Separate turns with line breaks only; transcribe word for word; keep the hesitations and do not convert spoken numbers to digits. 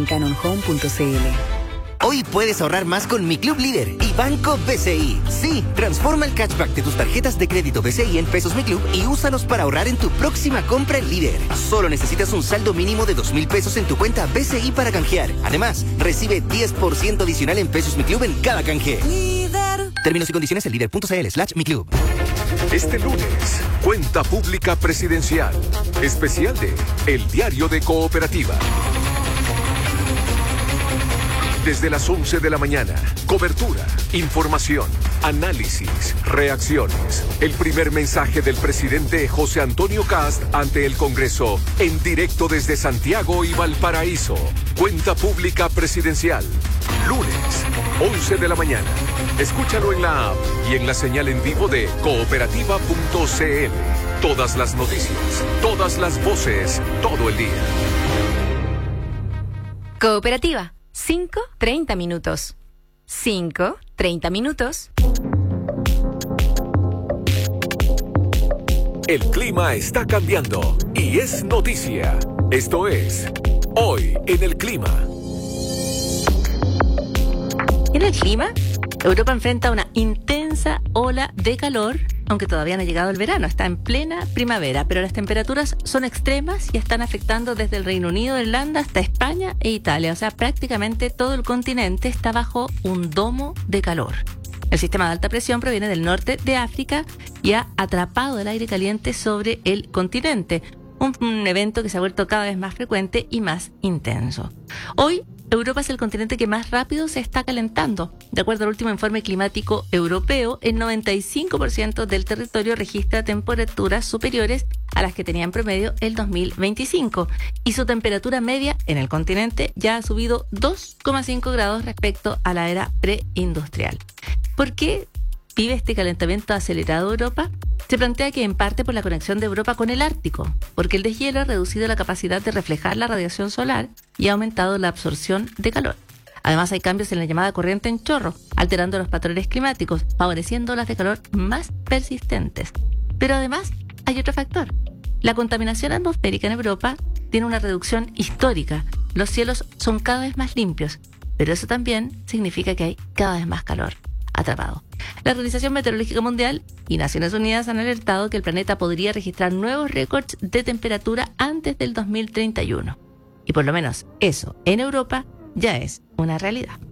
en canon home punto c l.
Hoy puedes ahorrar más con Mi Club Líder y Banco B C I. Sí, transforma el cashback de tus tarjetas de crédito B C I en pesos Mi Club y úsalos para ahorrar en tu próxima compra en Líder. Solo necesitas un saldo mínimo de dos mil pesos en tu cuenta B C I para canjear. Además, recibe diez por ciento adicional en pesos Mi Club en cada canje. Líder. Términos y condiciones en líder punto c l slash mi club.
Este lunes, Cuenta Pública Presidencial. Especial de El Diario de Cooperativa. Desde las once de la mañana, cobertura, información, análisis, reacciones. El primer mensaje del presidente José Antonio Kast ante el Congreso, en directo desde Santiago y Valparaíso. Cuenta Pública Presidencial. Lunes, once de la mañana. Escúchalo en la app y en la señal en vivo de cooperativa punto c l. Todas las noticias, todas las voces, todo el día.
Cooperativa. cinco, treinta minutos. cinco, treinta minutos.
El clima está cambiando y es noticia. Esto es Hoy en el Clima.
En el clima, Europa enfrenta una intensa ola de calor, aunque todavía no ha llegado el verano, está en plena primavera, pero las temperaturas son extremas y están afectando desde el Reino Unido, Irlanda, hasta España e Italia. O sea, prácticamente todo el continente está bajo un domo de calor. El sistema de alta presión proviene del norte de África y ha atrapado el aire caliente sobre el continente, un, un evento que se ha vuelto cada vez más frecuente y más intenso. Hoy, Europa es el continente que más rápido se está calentando. De acuerdo al último informe climático europeo, el noventa y cinco por ciento del territorio registra temperaturas superiores a las que tenía en promedio el dos mil veinticinco. Y su temperatura media en el continente ya ha subido dos coma cinco grados respecto a la era preindustrial. ¿Por qué vive este calentamiento acelerado Europa? Se plantea que en parte por la conexión de Europa con el Ártico, porque el deshielo ha reducido la capacidad de reflejar la radiación solar y ha aumentado la absorción de calor. Además, hay cambios en la llamada corriente en chorro, alterando los patrones climáticos, favoreciendo olas de calor más persistentes. Pero además, hay otro factor. La contaminación atmosférica en Europa tiene una reducción histórica. Los cielos son cada vez más limpios, pero eso también significa que hay cada vez más calor atrapado. La Organización Meteorológica Mundial y Naciones Unidas han alertado que el planeta podría registrar nuevos récords de temperatura antes del dos mil treinta y uno. Y por lo menos eso en Europa ya es una realidad.